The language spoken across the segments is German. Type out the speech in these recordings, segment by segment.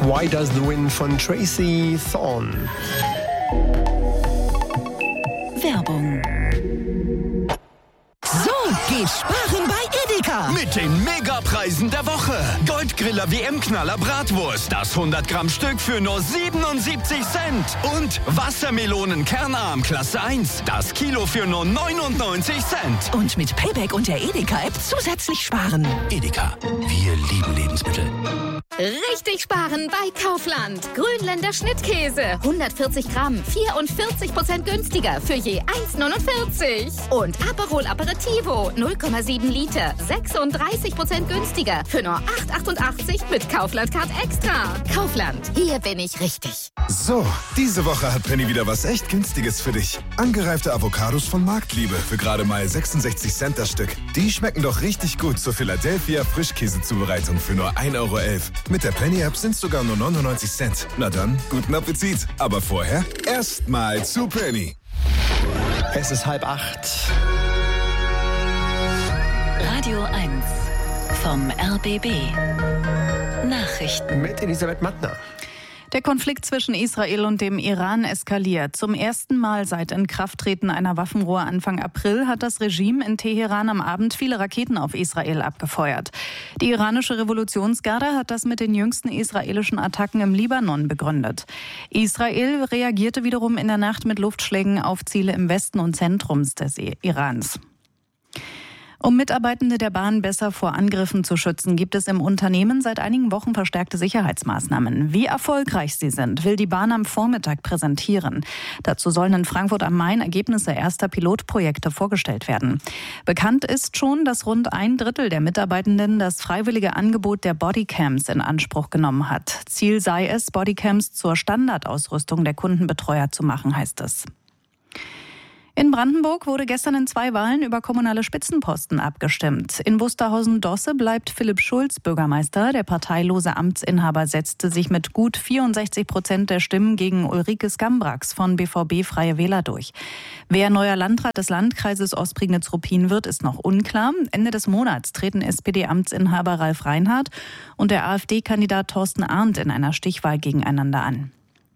Why Does the Wind von Tracy Thorn. Werbung. So geht sparen bei Edeka. Mit den Megapreisen der Woche. Goldgriller WM-Knaller Bratwurst. Das 100 Gramm Stück für nur 77 Cent. Und Wassermelonen Kernarm Klasse 1. Das Kilo für nur 99 Cent. Und mit Payback und der Edeka-App zusätzlich sparen. Edeka. Wir lieben Lebensmittel. Richtig sparen bei Kaufland. Grünländer Schnittkäse. 140 Gramm. 44% günstiger für je 1,49. Und Aperol Aperitivo. 0,7 Liter. 36% günstiger für nur 8,88 mit Kaufland Card Extra. Kaufland. Hier bin ich richtig. So, diese Woche hat Penny wieder was echt Günstiges für dich. Angereifte Avocados von Marktliebe für gerade mal 66 Cent das Stück. Die schmecken doch richtig gut zur Philadelphia Frischkäsezubereitung für nur 1,11 Euro. Mit der Penny-App sind es sogar nur 99 Cent. Na dann, guten Appetit. Aber vorher erstmal zu Penny. Es ist 7:30. Radio 1 vom RBB. Nachrichten. Mit Elisabeth Mattner. Der Konflikt zwischen Israel und dem Iran eskaliert. Zum ersten Mal seit Inkrafttreten einer Waffenruhe Anfang April hat das Regime in Teheran am Abend viele Raketen auf Israel abgefeuert. Die iranische Revolutionsgarde hat das mit den jüngsten israelischen Attacken im Libanon begründet. Israel reagierte wiederum in der Nacht mit Luftschlägen auf Ziele im Westen und Zentrum des Irans. Um Mitarbeitende der Bahn besser vor Angriffen zu schützen, gibt es im Unternehmen seit einigen Wochen verstärkte Sicherheitsmaßnahmen. Wie erfolgreich sie sind, will die Bahn am Vormittag präsentieren. Dazu sollen in Frankfurt am Main Ergebnisse erster Pilotprojekte vorgestellt werden. Bekannt ist schon, dass rund 1/3 der Mitarbeitenden das freiwillige Angebot der Bodycams in Anspruch genommen hat. Ziel sei es, Bodycams zur Standardausrüstung der Kundenbetreuer zu machen, heißt es. In Brandenburg wurde gestern in 2 Wahlen über kommunale Spitzenposten abgestimmt. In Wusterhausen-Dosse bleibt Philipp Schulz Bürgermeister. Der parteilose Amtsinhaber setzte sich mit gut 64% der Stimmen gegen Ulrike Skambrax von BVB Freie Wähler durch. Wer neuer Landrat des Landkreises Ostprignitz-Ruppin wird, ist noch unklar. Ende des Monats treten SPD-Amtsinhaber Ralf Reinhardt und der AfD-Kandidat Thorsten Arndt in einer Stichwahl gegeneinander an.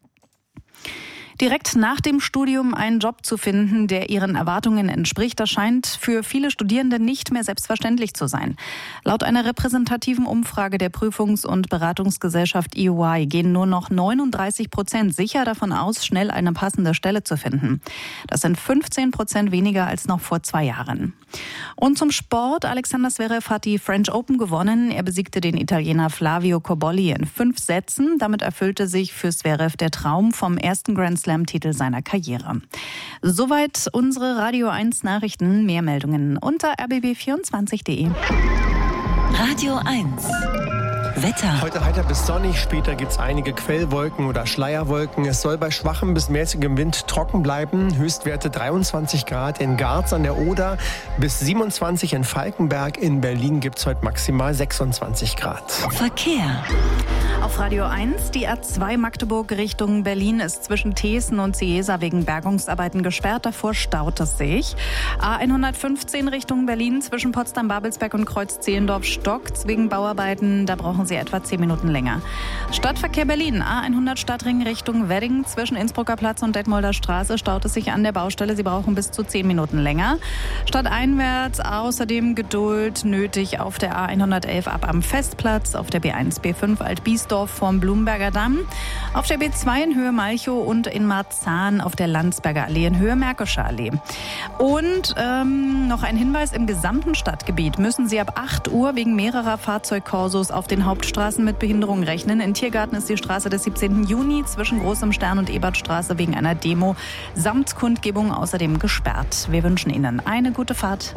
Direkt nach dem Studium einen Job zu finden, der ihren Erwartungen entspricht, das scheint für viele Studierende nicht mehr selbstverständlich zu sein. Laut einer repräsentativen Umfrage der Prüfungs- und Beratungsgesellschaft EY gehen nur noch 39% sicher davon aus, schnell eine passende Stelle zu finden. Das sind 15% weniger als noch vor 2 Jahren. Und zum Sport. Alexander Zverev hat die French Open gewonnen. Er besiegte den Italiener Flavio Cobolli in 5 Sätzen. Damit erfüllte sich für Zverev der Traum vom ersten Grand Slam-Titel seiner Karriere. Soweit unsere Radio 1 Nachrichten. Mehr Meldungen unter rbb24.de. Radio 1 Wetter. Heute heiter bis sonnig, später gibt es einige Quellwolken oder Schleierwolken. Es soll bei schwachem bis mäßigem Wind trocken bleiben. Höchstwerte 23 Grad in Garz an der Oder, bis 27 in Falkenberg. In Berlin gibt es heute maximal 26 Grad. Verkehr. Auf Radio 1, die A2 Magdeburg Richtung Berlin ist zwischen Thesen und Ciesa wegen Bergungsarbeiten gesperrt. Davor staut es sich. A115 Richtung Berlin zwischen Potsdam-Babelsberg und Kreuz-Zehlendorf stockt wegen Bauarbeiten. Da brauchen Sie etwa 10 Minuten länger. Stadtverkehr Berlin, A100 Stadtring Richtung Wedding zwischen Innsbrucker Platz und Detmolder Straße staut es sich an der Baustelle. Sie brauchen bis zu 10 Minuten länger. Stadteinwärts außerdem Geduld nötig auf der A111 ab am Festplatz, auf der B1, B5 Alt-Biesdorf vom Blumberger Damm, auf der B2 in Höhe Malchow und in Marzahn auf der Landsberger Allee in Höhe Märkischer Allee. Und noch ein Hinweis, im gesamten Stadtgebiet müssen Sie ab 8 Uhr wegen mehrerer Fahrzeugkorsos auf den Hauptstraßen mit Behinderung rechnen. In Tiergarten ist die Straße des 17. Juni zwischen Großem Stern und Ebertstraße wegen einer Demo samt Kundgebung außerdem gesperrt. Wir wünschen Ihnen eine gute Fahrt.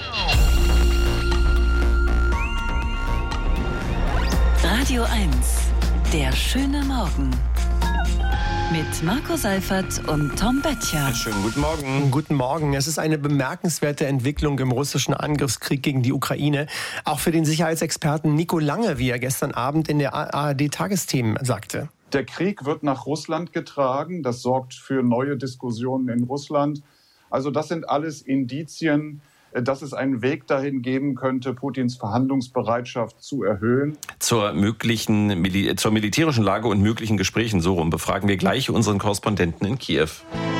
Radio 1, der schöne Morgen. Mit Marco Seifert und Tom Böttcher. Schönen guten Morgen. Guten Morgen. Es ist eine bemerkenswerte Entwicklung im russischen Angriffskrieg gegen die Ukraine. Auch für den Sicherheitsexperten Nico Lange, wie er gestern Abend in der ARD-Tagesthemen sagte. Der Krieg wird nach Russland getragen. Das sorgt für neue Diskussionen in Russland. Also das sind alles Indizien, dass es einen Weg dahin geben könnte, Putins Verhandlungsbereitschaft zu erhöhen. Zur militärischen Lage und möglichen Gesprächen, so rum, befragen wir gleich unseren Korrespondenten in Kiew.